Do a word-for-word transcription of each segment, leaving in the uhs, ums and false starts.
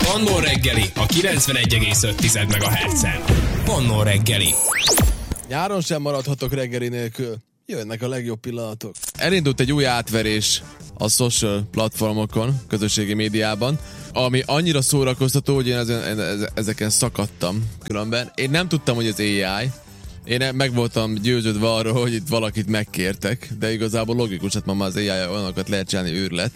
Manna reggeli a kilencvenegy egész öt megahertzen. Manna reggeli. Nyáron sem maradhatok reggeli nélkül. Jönnek a legjobb pillanatok. Elindult egy új átverés a social platformokon, közösségi médiában, ami annyira szórakoztató, hogy én ezen, ezeken szakadtam különben. Én nem tudtam, hogy ez á i. Én meg voltam győződve arról, hogy itt valakit megkértek, de igazából logikus, hát ma már az á i olyanokat lehet csinálni, őrület.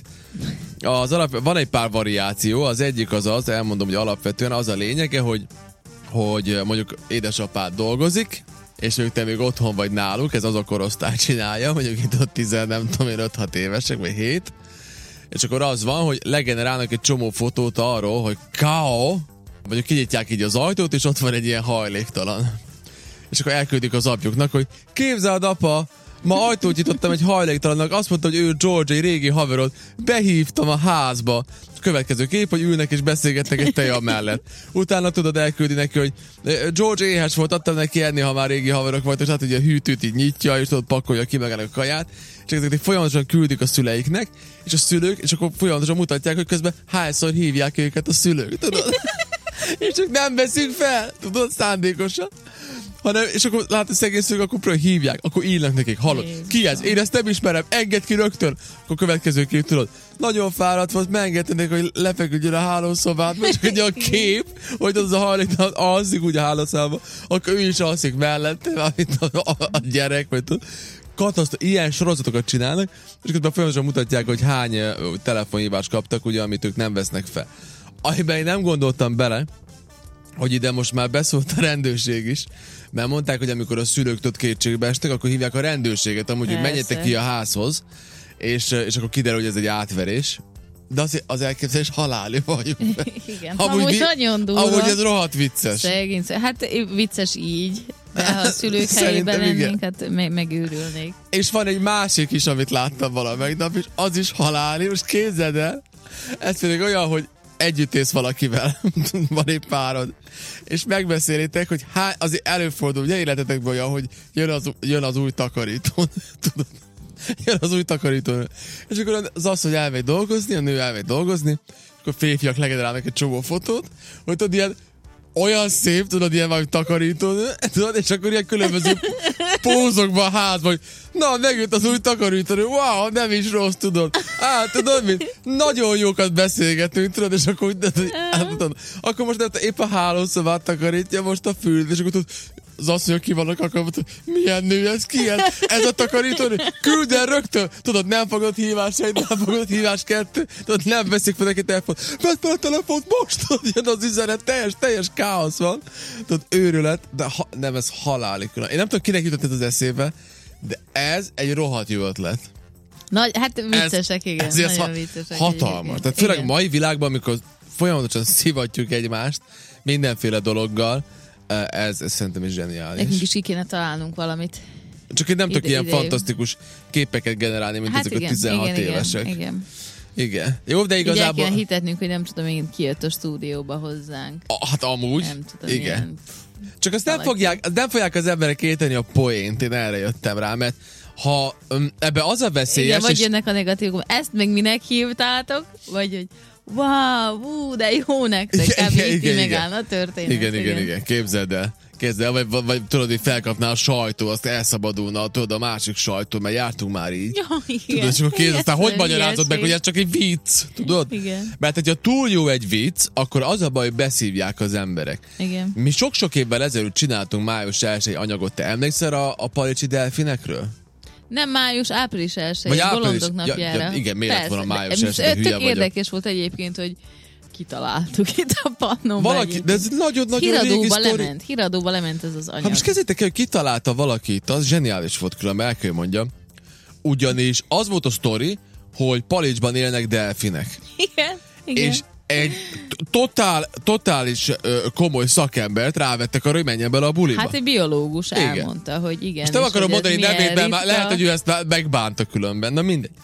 Az alap, van egy pár variáció, az egyik az az, elmondom, hogy alapvetően az a lényege, hogy, hogy mondjuk édesapád dolgozik, és ők te még otthon vagy náluk, ez az a korosztály csinálja, mondjuk itt ott tizen, nem tudom én, öt-hat évesek, vagy hét, és akkor az van, hogy legenerálnak egy csomó fotót arról, hogy kao, mondjuk kinyitják így az ajtót, és ott van egy ilyen hajléktalan. És akkor elküldik az apjuknak, hogy képzeld, apa, ma ajtót nyitottam egy hajléktalannak, azt mondta, hogy ő George, egy régi haverod, behívtam a házba. Következő kép, hogy ülnek és beszélgetnek egy teja mellett. Utána tudod elküldi neki, hogy George éhes volt, adtam neki enni, ha már régi haverok volt, és hát ugye a hűtőt így nyitja, és tudod, pakolja ki meg a kaját, és ezeket folyamatosan küldik a szüleiknek, és a szülők, és akkor folyamatosan mutatják, hogy közben hányszor hívják őket a szülők, tudod? És csak nem veszünk fel, tudod, szándékosan. Hanem, és akkor látod, a szegény szülők, akkor például hívják, akkor írnak nekik, hallod, ki ez? Én ezt nem ismerem, engedd ki rögtön. Akkor következő kép, tudod, nagyon fáradt volt, megengedtenek, hogy lefeküdjön a hálószobát, és ugye a kép, hogy az a hajléktalan alszik úgy a hálószobában, akkor ő is alszik mellette, a, a, a gyerek, vagy tudod. Katasztro, ilyen sorozatokat csinálnak, és közben folyamatosan mutatják, hogy hány telefonhívást kaptak, ugye, amit ők nem vesznek fel. Amiben én nem gondoltam bele, hogy ide most már beszólt a rendőrség is, mert mondták, hogy amikor a szülők ott kétségbe estek, akkor hívják a rendőrséget, amúgy, hogy menjetek ki a házhoz, és, és akkor kiderül, hogy ez egy átverés. De az, az elképzelés haláli vagyunk. Igen, amúgy, amúgy nagyon durva. Amúgy ez rohadt vicces. Szegény, hát vicces így, de ha a szülők helyében lennénk, hát me- megőrülnék. És van egy másik is, amit láttam valamelyik nap, és az is haláli, most képzeld el, ez pedig olyan, hogy együtt ész valakivel, van egy párod, és megbeszélitek, hogy há, azért előfordul, ugye életetekben olyan, hogy jön az, jön az új takarító, tudod, jön az új takarító, és akkor az az, hogy elmegy dolgozni, a nő elmegy dolgozni, és akkor férfiak legenerálnak egy csomó fotót, hogy tudod, ilyen olyan szép, tudod, ilyen valami takarító, tudod, és akkor ilyen különböző pózokban a házban, hogy na, megjött az új takarító, wow, nem is rossz, tudod. Á, tudod mit? Nagyon jókat beszélgetünk, tudod, és akkor, tudod, akkor most nem, épp a hálószobát takarítja, most a fűt, és akkor tudod, az asszonyok ki vannak akarva, milyen nő ez, ki ez? Ez a takarítónő? Küld el rögtön! Tudod, nem fogod hívás egy, nem fogod hívás kettő, tudod, nem veszik fel neki telefont. Vedd fel a telefont most! Tudod, jön az üzenet, teljes, teljes káosz van. Tudod, őrület, de ha, nem, ez halálig külön. Én nem tudom, kinek jutott ez az eszébe, de ez egy rohadt jó ötlet. Nagy, hát viccesek, ez, igen. Ez nagyon ha, viccesek. hatalmas. Tehát főleg a mai világban, amikor folyamatosan szivatjuk egymást, mindenféle dologgal, Ez, ez szerintem is zseniális. Nekünk is ki kéne találnunk valamit. Csak én nem tudok ilyen idejű. fantasztikus képeket generálni, mint hát ezek igen, a tizenhat igen, évesek. Igen, igen. Igen. Jó, de igazából... Így el kéne hitetnünk, hogy nem tudom, én ki jött a stúdióba hozzánk. A, hát amúgy. Nem tudom, igen. ilyen... Csak azt nem fogják, nem fogják az emberek érteni a poént, én erre jöttem rá, mert ha um, ebbe az a veszélyes... Igen, vagy és... jönnek a negatívum, ezt meg minek hívtátok? Vagy hogy wow, ú, de jó nektek, igen, hát igen, így igen, megállna a történet. Igen, igen, igen, igen, képzeld el. Képzeld el, vagy, vagy, vagy tudod, hogy felkapná a sajtó, azt elszabadulna, tudod, a másik sajtó, mert jártunk már így. Ja, igen. Tudod, és akkor kézzel, aztán hogy magyarázod meg, hogy ez csak egy vicc, tudod? Igen. Mert hogyha túl jó egy vicc, akkor az a baj, hogy beszívják az emberek. Igen. Mi sok-sok évvel ezelőtt csináltunk május elsejei anyagot, te emlékszel a, a palicsi delfinekről? Nem május, április elsője, Vagy április, bolondok ja, napjára. ja, igen, miért lett volna május de, elsője, hülye tök vagyok. érdekes volt egyébként, hogy kitaláltuk itt a Pannonban. Valaki, de ez nagyon-nagyon régi sztori. lement, híradóba lement ez az anyag. Ha most kezdjétek el, hogy kitalálta valakit, az zseniális volt különben, el kell mondjam. Ugyanis az volt a sztori, hogy Palicsban élnek delfinek. Igen, igen. És egy totál, totális ö, komoly szakembert rávettek arra, hogy menjen bele a buliba. Hát egy biológus igen. elmondta, hogy igen. Most nem akarom mondani nevét, mert már lehet, hogy ő ezt megbánta különben. Na mindegy.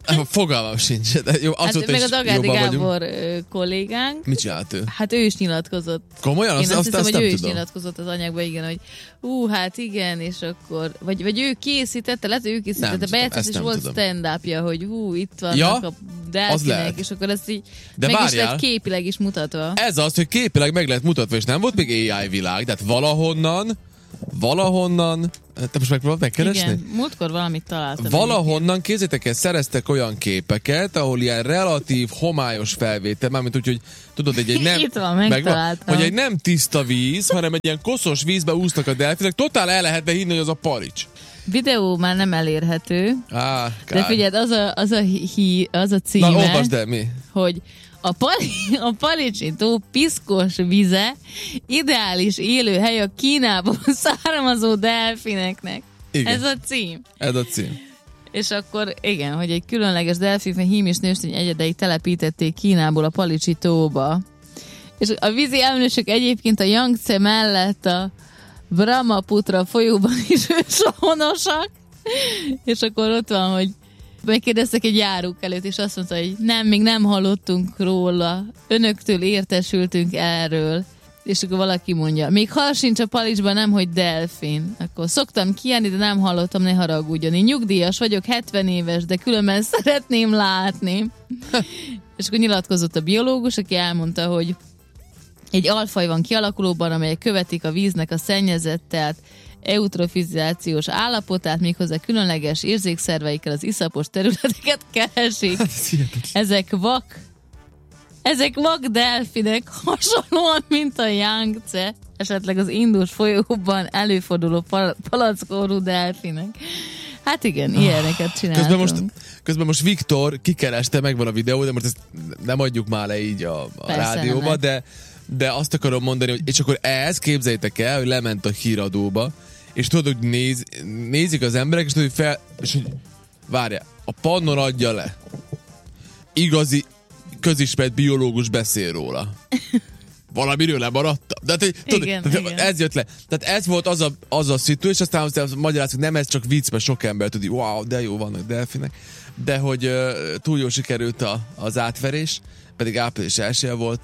Fogalmam sincs. De jó, hát meg az Agádi Gábor kollégánk. Mit csinált ő? Hát ő is nyilatkozott. Komolyan? Én azt, azt, azt, hiszem, azt hogy nem ő tudom. is nyilatkozott az anyagban, igen, hogy ú, hát igen, és akkor, vagy, vagy ő készítette, lehet, hogy ő készítette, bejegyzett, és volt tudom. stand-upja, hogy hú, itt vannak ja, a delfinek, és akkor ezt így de meg várjál, is lett képileg is mutatva. Ez az, hogy képileg meg lett mutatva, és nem volt még á i világ, tehát valahonnan, valahonnan, te most megpróbálod megkeresni? Igen, múltkor valamit találtam. Valahonnan, kézzétek el, szereztek olyan képeket, ahol ilyen relatív, homályos felvétel, mármint úgy, hogy tudod, egy, egy nem, itt van, megtaláltam. Meg, hogy egy nem tiszta víz, hanem egy ilyen koszos vízbe úsznak a delfinek, totál el lehetne hinni, hogy az a palics. Videó már nem elérhető, Á, de figyeld, az a, az a, hí, az a címe, na, olvasd el, mi? Hogy a, pali, a Palicsi tó piszkos vize ideális élőhely a Kínából származó delfineknek. Igen. Ez a cím. Ez a cím. És akkor igen, hogy egy különleges delfinfej hím és nőstény egyedei telepítették Kínából a Palicsi tóba. És a vízi ellenőrsök egyébként a Yangtze mellett a Brahmaputra folyóban is őshonosak. És akkor ott van, hogy megkérdeztek egy járók előtt, és azt mondta, hogy nem, még nem hallottunk róla, önöktől értesültünk erről. És akkor valaki mondja, még hal sincs a Palicsban, nem, hogy delfin. Akkor szoktam kijárni, de nem hallottam, ne haragudjon. Én nyugdíjas vagyok, hetven éves, de különben szeretném látni. És akkor nyilatkozott a biológus, aki elmondta, hogy egy alfaj van kialakulóban, amelyek követik a víznek a szennyezett, tehát eutrofizációs állapotát, méghozzá különleges érzékszerveikkel az iszapos területeket keresik. Ezek vak, ezek vak delfinek, hasonlóan, mint a Yangtze, esetleg az Indus folyóban előforduló pal- palackorú delfinek. Hát igen, ilyeneket csináltunk. Közben most, közben most Viktor kikereste, megvan a videó, de most ezt nem adjuk már le így a, a rádióba, de, de azt akarom mondani, hogy és akkor ez, képzeljétek el, hogy lement a híradóba, és tudod, hogy néz, nézik az emberek, és tudod, hogy fel, és hogy várjál, a Pannon adja le. Igazi, közismert biológus beszél róla. Valamiről lemaradtam. De, hát, tudod, igen, tehát, igen. Ez jött le. Tehát ez volt az a, az a szitu, és aztán, aztán magyarázzuk, nem ez csak vicc, mert sok ember tudja, wow, de jó vannak delfinek. De hogy uh, túl jól sikerült a, az átverés, pedig április elsője volt,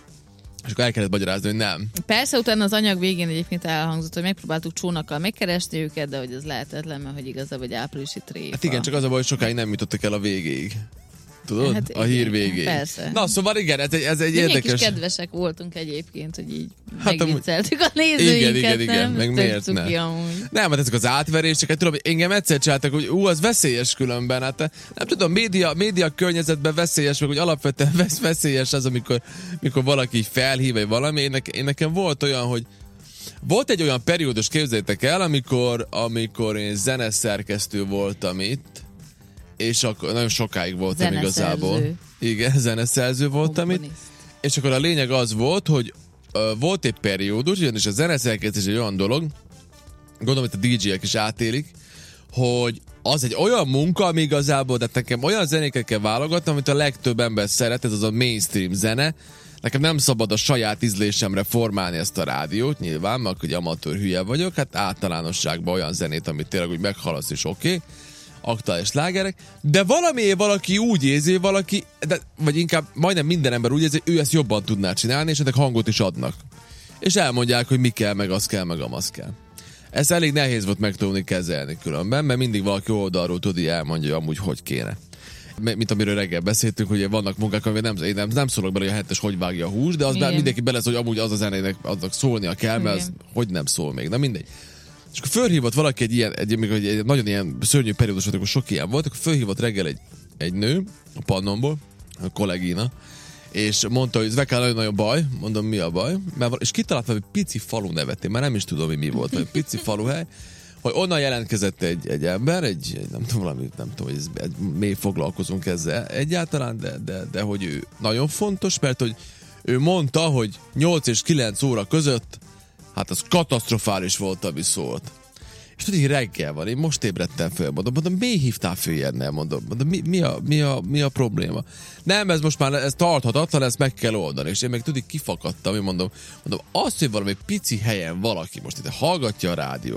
és akkor el kellett magyarázni, hogy nem. Persze, utána az anyag végén egyébként elhangzott, hogy megpróbáltuk csónakkal megkeresni őket, de hogy ez lehetetlen, mert hogy igazából egy áprilisi tréfa. Hát igen, csak az a baj, hogy sokáig nem jutottak el a végéig. Tudod? Hát a hír végéig. Persze. Na, szóval igen, ez egy, ez egy Milyen érdekes... kis kedvesek voltunk egyébként, hogy így hát megvicceltük a nézőinket, igen, igen, igen, nem? meg miért ne? Nem, hát ezek az átveréseket, tudom, engem egyszer csináltak, hogy ú, az veszélyes különben, hát nem tudom, média, média környezetben veszélyes, meg hogy alapvetően vesz, veszélyes az, amikor, amikor valaki felhív, vagy valami. Én, nekem, én nekem volt olyan, hogy volt egy olyan periódus, képzeljétek el, amikor, amikor én zeneszerkesztő voltam itt, és akkor nagyon sokáig voltam igazából. Igen, zeneszerző voltam itt. És akkor a lényeg az volt, hogy uh, volt egy periódus, ugyanis a zeneszerkesztés egy olyan dolog, gondolom, hogy a dé jék is átélik, hogy az egy olyan munka, ami igazából, de nekem olyan zenéket kell válogatnom, amit a legtöbb ember szeret, ez az a mainstream zene. Nekem nem szabad a saját ízlésemre formálni ezt a rádiót, nyilván, mert ugye amatőr hülye vagyok, hát általánosságban olyan zenét, amit tényleg úgy meghalasz, és oké. Okay. Aktuális slágerek, de valamiért valaki úgy érzi, valaki, de, vagy inkább majdnem minden ember úgy érzi, hogy ő ezt jobban tudná csinálni, és ennek hangot is adnak. És elmondják, hogy mi kell, meg az kell, meg amaz kell. Ez elég nehéz volt megtudni kezelni különben, mert mindig valaki oldalról tudja, elmondja, hogy amúgy hogy kéne. Mint amiről reggel beszéltünk, hogy vannak munkák, amivel nem, nem, nem szólok bele, hogy a hetes hogy vágja a hús, de az már mindenki belesz, hogy amúgy az a zenének aznak szólnia kell, mert az hogy nem szól még. Na mindegy. És akkor fölhívott valaki egy ilyen, egy, egy, egy nagyon ilyen szörnyű periódus volt, akkor sok ilyen volt, akkor fölhívott reggel egy, egy nő a Pannonból, a kollégina, és mondta, hogy Zvekán nagyon-nagyon baj, mondom, mi a baj, mert, és kitalált valami pici falu nevet, én már nem is tudom, hogy mi volt, vagy pici faluhely, hogy onnan jelentkezett egy, egy ember, egy, egy nem tudom, valami, nem tudom, hogy ez, egy, mély foglalkozunk ezzel egyáltalán, de, de, de hogy ő nagyon fontos, mert hogy ő mondta, hogy nyolc és kilenc óra között hát az katasztrofális volt, ami szólt. És tudod, hogy reggel van, én most ébredtem föl, mondom, mondom, miért hívtál föl ilyennel, mondom, mondom mi, mi, a, mi, a, mi a probléma? Nem, ez most már ez tarthatatlan, ezt meg kell oldani. És én meg tudod, kifakadtam, én mondom, mondom, azt, hogy valami pici helyen valaki most itt hallgatja a rádiót,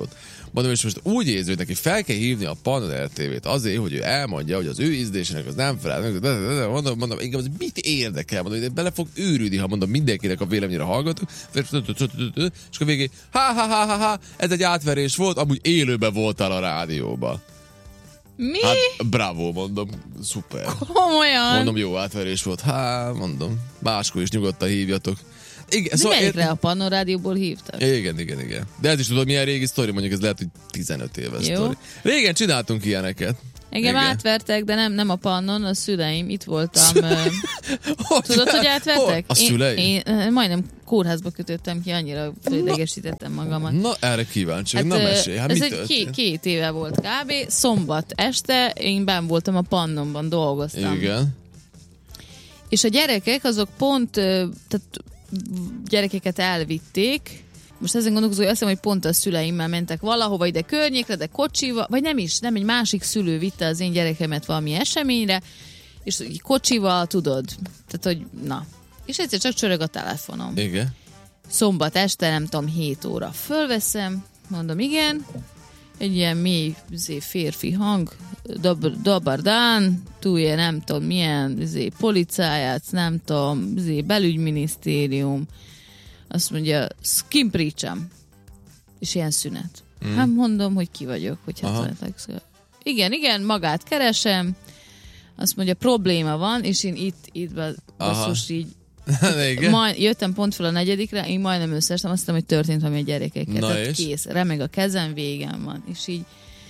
Mondom, és most úgy érzi, hogy neki fel kell hívni a Pannon er té vét azért, hogy ő elmondja, hogy az ő ízlésének az nem felel. Mondom, mondom, engem az mit érdekel? Mondom, hogy bele fog őrülni, ha mondom mindenkinek a véleményre hallgatok. És akkor végén, ha, ha, ha, ha, ha, ez egy átverés volt, amúgy élőben voltál a rádióban. Mi? Hát, bravo, mondom, szuper. Komolyan? Mondom, jó átverés volt. Há, mondom, máskor is nyugodtan hívjatok. Igen, szóval melyikre ér... a Pannon Rádióból hívtak? Igen, igen, igen. De ez is tudod, milyen régi sztori, mondjuk ez lehet, hogy tizenöt éves sztori. Régen csináltunk ilyeneket. Engem igen. átvertek, de nem, nem a Pannon, a szüleim, itt voltam. hogy Tudod, hogy átvertek? A szüleim? Én, én majdnem kórházba kötöttem ki, annyira felidegesítettem magamat. Na, erre kíváncsi, hát, na mesélj, hát ez mi egy két, két éve volt kb. Szombat este, én benn voltam a Pannonban, dolgoztam. Igen. És a gyerekek, azok pont, tehát gyerekeket elvitték. Most ezen gondolkozom, hogy azt hiszem, hogy pont a szüleimmel mentek valahova ide környékre, de kocsival, vagy nem is, nem, egy másik szülő vitte az én gyerekemet valami eseményre, és kocsival, tudod, tehát, hogy na. És egyszer csak csörög a telefonom. Igen. Szombat este, nem tudom, hét óra. Fölveszem, mondom, igen, egy ilyen mély férfi hang, Dob- Dobardán, túlja nem tudom milyen zé, policáját, nem tudom, zé, belügyminisztérium, azt mondja, s kim pričam? És ilyen szünet. Mm. Hát mondom, hogy ki vagyok, hogy hát igen, igen, magát keresem, azt mondja, probléma van, és én itt, itt basszus így majd, jöttem pont fel a negyedikre, én majdnem összeestem, azt hiszem, hogy történt valami a gyerekekkel. Tehát kész, remeg a kezem, végem van. És így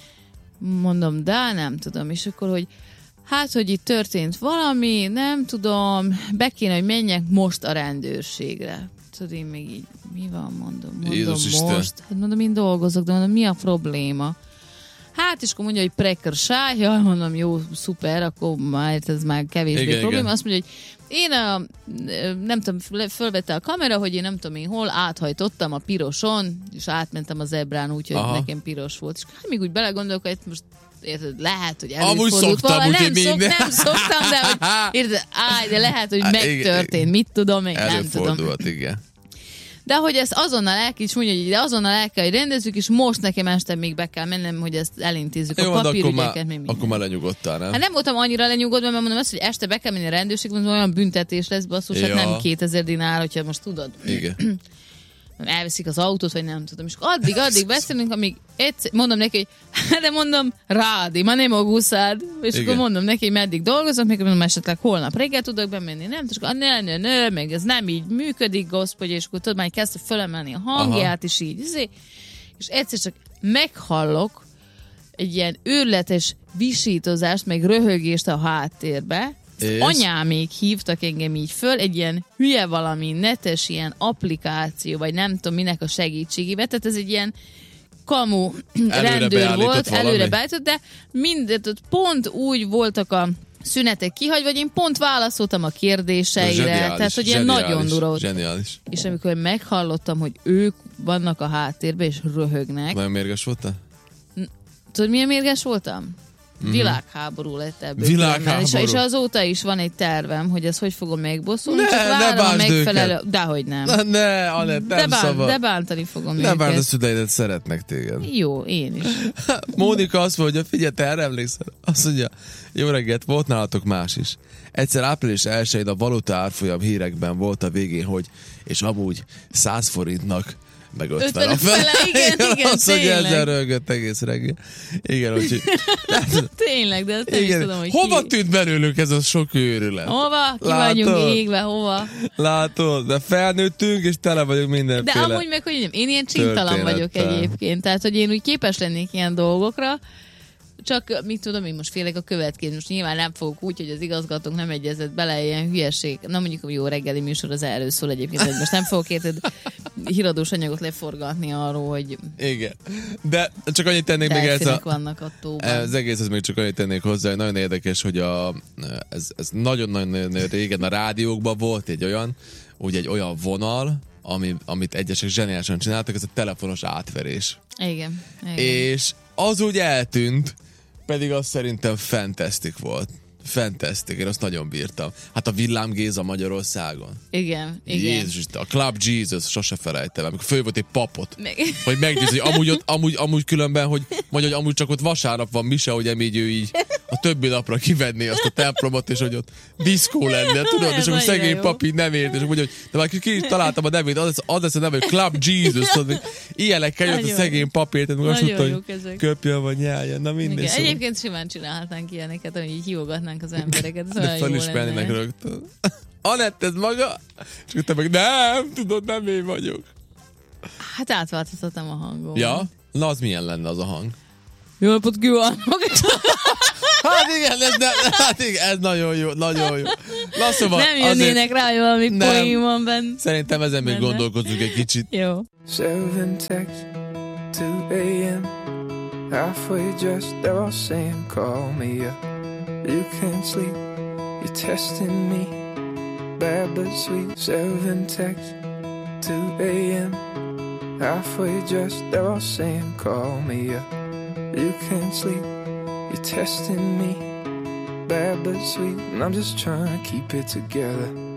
mondom, de nem tudom. És akkor, hogy hát, hogy itt történt valami, nem tudom, be kéne, hogy menjek most a rendőrségre. Tudod, én még így, mi van, mondom, mondom Jézus most. Isten. Hát mondom, én dolgozok, de mondom, mi a probléma? Hát, és akkor mondja, hogy prekersáj, jaj, mondom, jó, szuper, akkor már ez már kevésbé igen, probléma. Igen. Azt mondja, hogy én a, nem tudom, fölvette a kamera, hogy én nem tudom én hol, áthajtottam a piroson, és átmentem a zebrán úgy, hogy aha. nekem piros volt. És hát még úgy belegondolok, hogy most érted, lehet, hogy előfordult valami. Nem, szok, nem szoktam, de hogy érted, áj, de lehet, hogy megtörtént. Mit tudom én, nem tudom. Előfordult, igen. De hogy ezt azonnal el is mondja, hogy de azonnal el kell, hogy rendezzük, és most nekem este még be kell mennem, hogy ezt elintézzük. Jó, a papírügyeket. Akkor már, akkor már lenyugodtál, nem? Hát nem voltam annyira lenyugodva, mert mondom azt, hogy este be kell menni a rendőrségben, olyan büntetés lesz, basszus, ja. Hát nem kétezer dinár, hogyha most tudod. Igen. Elveszik az autót, vagy nem tudom. És addig, addig beszélünk, amíg egyszer, mondom neki, hogy de mondom, rádi, ma nem aguszád. És igen. Akkor mondom neki, hogy meddig dolgozom, még mondom, esetleg holnap reggel tudok bemenni, nem? És akkor ne, ne, ne, meg ez nem így működik, gospodj, és akkor tudod, már kezdte fölemelni a hangját, aha. És így, izé. És egyszer csak meghallok egy ilyen őrletes visítozást, meg röhögést a háttérbe. Anyámék hívtak engem így föl, egy ilyen hülye valami netes ilyen applikáció, vagy nem tudom minek a segítségével, tehát ez egy ilyen kamu rendőr volt, előre beállított, de mindent pont úgy voltak a szünetek kihagyva, vagy én pont válaszoltam a kérdéseire, zseniális, tehát hogy ilyen nagyon durva. Zseniális. És amikor meghallottam, hogy ők vannak a háttérben, és röhögnek. Nagyon mérges voltál? Tudod, milyen mérges voltam? Mm-hmm. Világháború lett ebből. Világháború. És, és azóta is van egy tervem, hogy ezt hogy fogom megbosszulni, csak várom a megfelelő... Őket. Dehogy nem. Na, ne, Anett, nem de, bán, szabad. De bántani fogom ne őket. Ne bánt, a szüleidet szeretnek téged. Jó, én is. Mónika azt mondja, figyelj, te erre emlékszel? Azt mondja, jó reggelt, volt nálatok más is. Egyszer április elsején a valuta árfolyam hírekben volt a végén, hogy és amúgy száz forintnak meg ötven a fele. Igen, igen, igen, azt, hogy ezzel rögött egész reggel. Igen, úgyhogy... Tényleg, de azt nem igen. Is tudom, hogy hova ki. Tűnt belőlük ez a sok őrület? Hova? Ki látod? Vagyunk égve, hova? Látod, de felnőttünk, és tele vagyunk mindenféle. De amúgy meg, hogy nem, én ilyen csintalan vagyok egyébként. Tehát, hogy én úgy képes lennék ilyen dolgokra, csak mit tudom, én most félek a következő. Most nyilván nem fogok úgy, hogy az igazgatónk nem egyezett bele ilyen hülyeség. Na mondjuk, hogy jó reggeli műsor az erről szól egyébként, hogy most nem fogok érted híradós anyagot leforgatni arról, hogy... Igen. De csak annyit tennék még ez a... vannak a tóban. Az egész, ez még csak annyit tennék hozzá, hogy nagyon érdekes, hogy a, ez, ez nagyon-nagyon régen a rádiókban volt egy olyan, úgy egy olyan vonal, ami, amit egyesek zseniálisan csináltak, ez a telefonos átverés. Igen. Igen. És az úgy eltűnt, pedig az szerintem fantasztik volt. Fantastic, én azt nagyon bírtam. Hát a Villám Géza Magyarországon. Igen, igen. Jézus, a Club Jesus, sose felejtem, amikor föl volt egy papot. Meg... Hogy megnézni, hogy amúgy, ott, amúgy, amúgy különben, hogy mondja, hogy amúgy csak ott vasárnap van mise, hogy emígy ő így a többi napra kivenné azt a templomot, és hogy ott diszkó lenne, tudod, és akkor szegény jó. Papi nem ért, és mondja, hogy de már ki is találtam a nevét, az, az lesz a neve, hogy Club Jesus, tudod, ilyenekkel jött a szegény papírt, tehát most mondta, hogy köpjön vagy nyáljon, na mindegy. Szóval. Egyébként simán csinálhatnánk ilyeneket, hogy így hívogatnánk az embereket. Ez de felismernének rögtön. Anett, ez maga? És akkor te meg, nem, tudod, nem én vagyok. Hát átváltoztatom a hangom. Ja? Na, az milyen lenne az a hang? Jó napot kívánok! Hát igen, ez, ne, hát igen, ez nagyon jó, nagyon jó. Na, szóval nem jönnének rá, hogy valami poén van benne. Szerintem ezen még gondolkozunk egy kicsit. Jó. Seven text, two a.m. Halfway dressed, they're all saying call me up. You can't sleep, you're testing me. Bad but sweet. Seven text, two a.m. Halfway dressed, they're all saying call me up. You can't sleep, you're testing me. Bad but sweet, and I'm just trying to keep it together.